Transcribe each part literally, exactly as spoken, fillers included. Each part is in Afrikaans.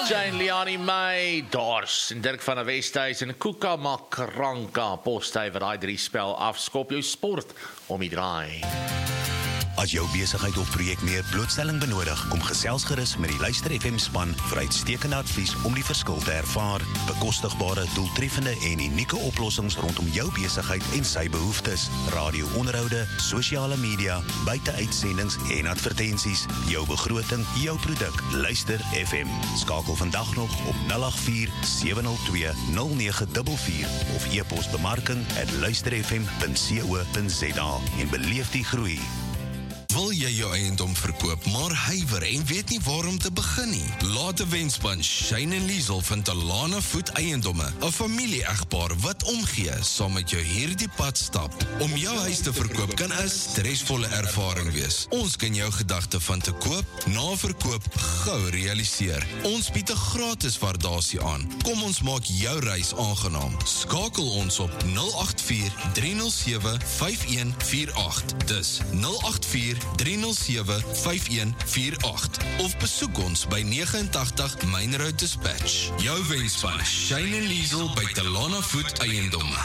Jane Liani May, Dors en Dirk van der Westhuys en Kuka Makranka Posthuis wat daai drie spel afskop jou sport om die draai. As jou besigheid of projek meer blootstelling benodig, kom gesels gerus met die Luister F M span vir uitstekende advies om die verskil te ervaar. Bekostigbare, doeltreffende en unieke oplossings rondom jou besigheid en sy behoeftes. Radio-onderhoude, sosiale media, buiteuitsendings en advertensies. Jou begroting, jou produk. Luister F M. Skakel vandag nog op nul agt vier sewe nul twee nul nege vier vier of e-pos bemarking at luisterfm punt co punt za en beleef die groei. Wil jy jou eiendom verkoop, maar huiwer en weet nie waar om te begin nie? Laat 'n wenspan Shane en Liesel van Talana Voet Eiendomme, 'n familie-egpaar wat omgee saam met jou hierdie pad stap. Om jou huis te verkoop kan 'n stresvolle ervaring wees. Ons kan jou gedagte van te koop, na verkoop gou realiseer. Ons bied 'n gratis waardasie aan. Kom ons maak jou reis aangenaam. Skakel ons op nul agt vier drie nul sewe vyf een vier agt. Dis nul agt vier drie nul sewe vyf een vier agt of besoek ons by negenentagtig Main Road Dispatch. Jou wenspan Shane en Liesel by Talana Voet Eiendomme.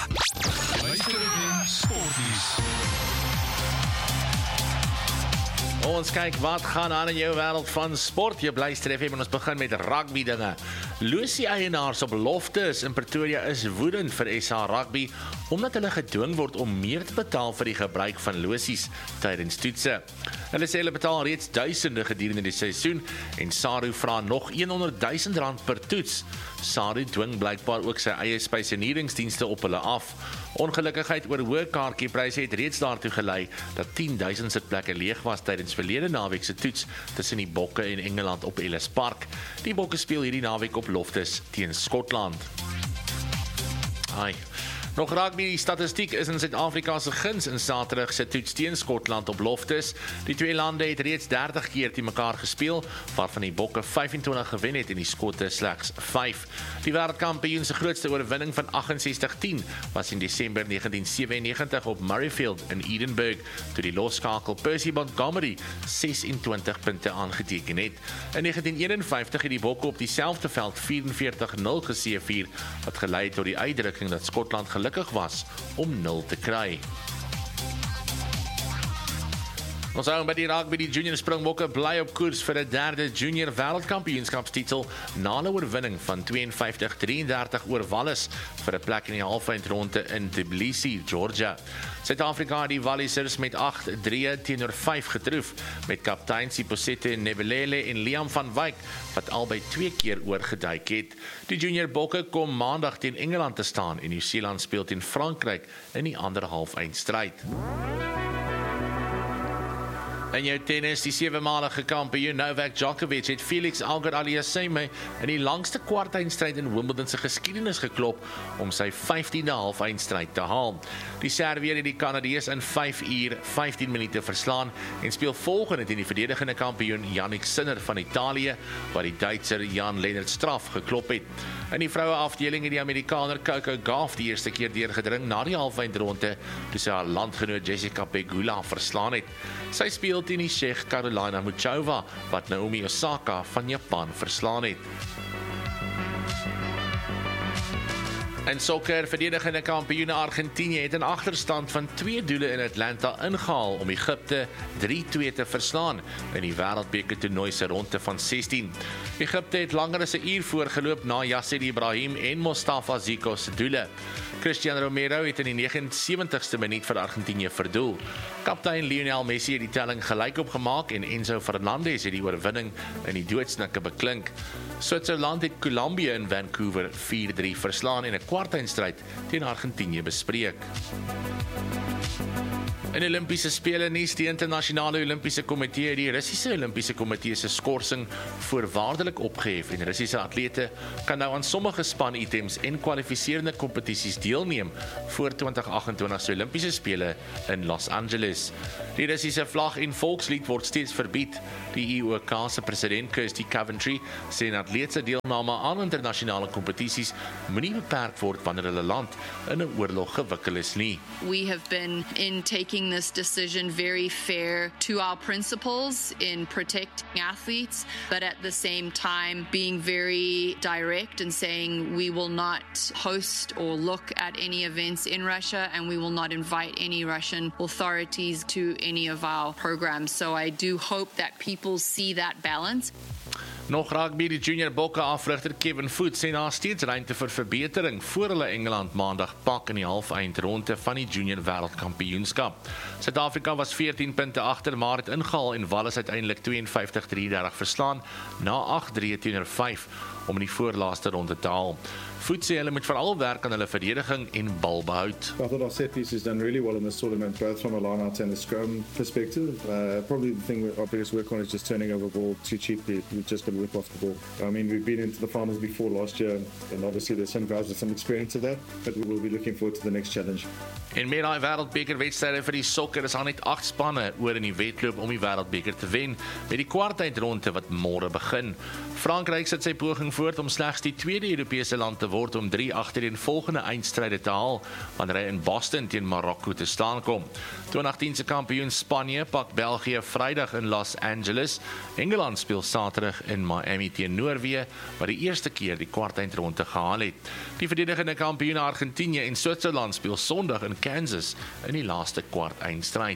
Ons kyk wat gaan aan in jou wêreld van sport. Jy bly Luister F M en ons begin met rugby dinge. Losie eienaars op Loftus in Pretoria is woedend vir S A Rugby omdat hulle gedwing word om meer te betaal vir die gebruik van losies tydens toetse. Hulle sê hulle betaal reeds duisende gedurende die seisoen en SARU vra nog honderd duisend rand per toets. SARU dwing blykbaar ook sy eie spesieneringsdienste op hulle af. Ongelukkigheid oor hoë kaartjiepryse het reeds daartoe gelei dat tien duisend sitplekke leeg was tydens verlede naweek se toets tussen die Bokke en Engeland op Ellis Park. Die Bokke speel hierdie naweek op Loftus teen Skotland. Ai. Nog rugby, die statistiek is in Suid-Afrika se guns in Saterdag se toets teen Skotland op Loftus. Die twee lande het reeds dertig keer teen mekaar gespeel, waarvan die Bokke vyf en twintig gewen het en die Skotte slegs vyf. Die wêreldkampioen se grootste oorwinning van agt ses tien was in Desember negentien sewennegentig op Murrayfield in Edinburgh, toe die loskakel Percy Montgomery ses en twintig punte aangeteken het. In negentien eenenvyftig het die Bokke op dieselfde veld vyf en veertig nul geseëvier, wat gelei het tot die uitdrukking dat Skotland gelukkig was om nul te kry. Ons hou by die rugby, die junior Springbokke bly op koers vir 'n derde junior wêreldkampioenskapstitel na 'n oorwinning van vyfenvyftig drieëndertig oor Wallis vir 'n plek in die halfeindronde in Tbilisi, Georgia. Suid-Afrika het die Wallisers met agt drie teenoor vyf getroof, met kaptein Siposette Nebelele en Liam van Wyk wat albei twee keer oorgeduik het. Die junior Bokke kom maandag teen Engeland te staan en Nieu-Seeland speel teen Frankryk in die ander halfeindstryd. In jou tennis, die sewe-malige kampioen Novak Djokovic het Felix Auger-Aliassime in die langste kwartfinalestryd in Wimbledon se geskiedenis geklop om sy vyftiende halfeindstryd te haal. Die Serveer het die Kanadees in vyf uur vyftien minute verslaan en speel volgende teen die verdedigende kampioen Jannik Sinner van Italië, wat die Duitser Jan-Lennard Straff geklop het. In die vroue afdeling het die Amerikaner Coco Gauff die eerste keer deurgedring na die halfeindronde, toe sy haar landgenoot Jessica Pegula verslaan het. Sy speel teen die Tsjech Karolina Muchova, wat Naomi Osaka van Japan verslaan het. In sokker, verdedigende kampioene Argentinië het 'n agterstand van twee doele in Atlanta ingehaal om Egipte drie twee te verslaan in die wêreldbeker toernooi se ronde van sestien. Egipte het langer as 'n uur voorgeloop na Yasser Ibrahim en Mustafa Ziko se doele. Cristiano Romero het in die negentig en sewentigste minuut vir Argentinië verdoel. Kaptein Lionel Messi het die telling gelyk opgemaak en Enzo Fernandez het die oorwinning in die doodsnikke beklink. Switserland het Colombia in Vancouver vier drie verslaan en 'n kwartfinalestryd teen Argentinië bespreek. In Olympiese spele nuus, die internasionale Olympiese komitee het die Russiese Olympiese komitee se skorsing voorwaardelik opgehef en Russiese atlete kan nou aan sommige span-items en kwalifiserende kompetisies deelneem voor twintig agt en twintig se Olympiese spele in Los Angeles. Die Russiese vlag en volkslied word steeds verbied. Die I O K se president Kirsty Coventry sê 'n atleet se deelname aan internasionale kompetisies moenie beperk word wanneer hulle land in 'n oorlog gewikkel is nie. We have been in taking making this decision very fair to our principals in protecting athletes, but at the same time being very direct and saying we will not host or look at any events in Russia and we will not invite any Russian authorities to any of our programs. So I do hope that people see that balance. Nog rugby, die junior bokke afrigter Kevin Foot sê daar steeds ruimte vir verbetering voor hulle Engeland maandag pak in die halfeindronde van die junior wêreldkampioenskap. Suid-Afrika was veertien punte agter, maar het ingehaal en Wallis uiteindelik twee vyf drie drie verslaan na agt drie teenoor vyf om in die voorlaaste ronde te haal. Foot sê hulle moet veral werk aan hulle verdediging en balbehoud. I thought our set piece has done really well in this tournament, both from a line-out and a scrum perspective. Uh, probably the thing our biggest work on is just turning over the ball too cheaply. We've just got to whip off the ball. I mean, we've been into the finals before last year, and obviously there's some guys with some experience of that, but we will be looking forward to the next challenge. En met die wêreldbekerwedstryde vir die sokker is daar net agt spanne oor in die wedloop om die wêreldbeker te wen, met die kwartfinale wat môre begin. Frankryk sit sy poging voort om slegs die tweede Europese land te word om drie agtereenvolgende eindstryde te haal wanneer hy in Boston teen Marokko te staan kom. twintig agttien se kampioen Spanje pak België Vrydag in Los Angeles. Engeland speel Saterdag in Miami teen Noorwe, wat die eerste keer die kwartfinale gehaal het. Die verdedigende kampioene Argentinië en Switserland speel Sondag in Kansas in die laaste kwart eindstryd.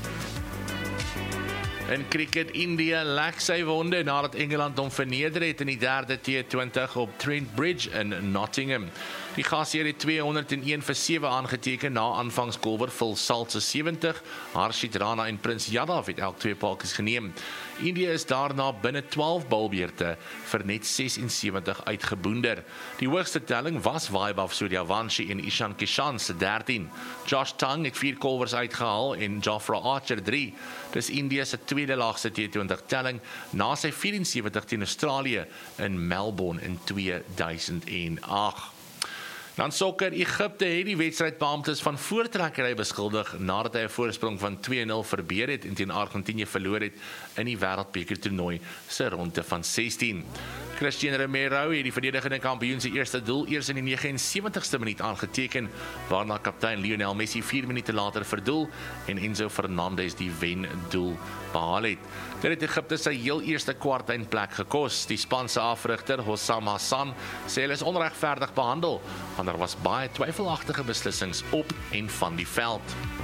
In cricket, India lek sy wonde nadat Engeland hom verneder het in die derde T twintig op Trent Bridge in Nottingham. Die gasheer het tweehonderdeen vir sewe aangeteken na aanvangskolwer Phil Salt se sewentig, Harshit Rana en Prins Yadav het elk twee paadjies geneem. India is daarna binne twaalf balbeurte vir net ses en sewentig uitgeboender. Die hoogste telling was Vaibhav Suryavanshi en Ishan Kishan se dertien. Josh Tongue het vier kolwers uitgehaal en Jofra Archer drie. Dis India se tweede laagste T twintig telling na sy vyf en sewentig teen Australië in Melbourne in twee duisend agt. Dan sokker, Egipte het die wedstrydbeamptes van voortrekkery beskuldig nadat hy 'n voorsprong van twee nul verbeur het en teen Argentinië verloor het in die wêreldbeker toernooi se ronde van sestien. Christian Romero het die verdedigende kampioen se eerste doel eers in die negentig en sewentigste minuut aangeteken, waarna kaptein Lionel Messi vier minute later verdoel en Enzo Fernandez die wendoel behaal het. Dit het Egipte sy heel eerste kwartfinale gekos. Die Spanse afrigter Hossam Hassan sê hulle is onregverdig behandel, want daar was baie twyfelagtige beslissings op en van die veld.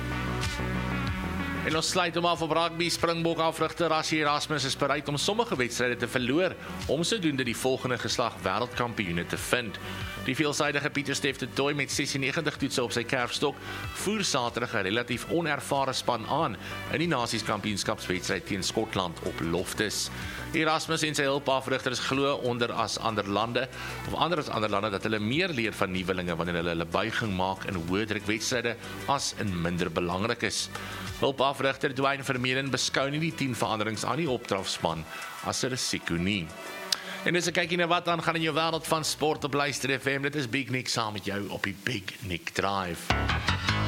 En ons sluit hom af op rugby. Springbok afrigter Rassie Erasmus is bereid om sommige wedstryde te verloor om sodoende die volgende geslag wêreldkampioene te vind. Die veelsidige Pieter Stef de Tooi met sesennegentig toetse op sy kerfstok voer Saterdag 'n relatief onervare span aan in die Nasieskampioenskapswedstryd teen Skotland op Loftus. Erasmus en sy hulpafrigters glo onder as ander lande of ander as ander lande dat hulle meer leer van nuwelinge wanneer hulle hulle buiging maak in hoë druk wedstryde as in minder belangrik is. Hulpafrigter Dwayne Vermeulen beskou nie die tien veranderings aan die opdragspan as 'n risiko nie. En dis 'n kykie na wat aan gaan in jou wêreld van sport op Luister F M. Dit is Big Nick saam met jou op die Big Nick Drive.